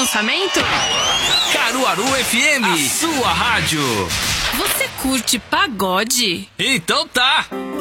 lançamento? Caruaru FM, a sua rádio. Você curte pagode? Então tá!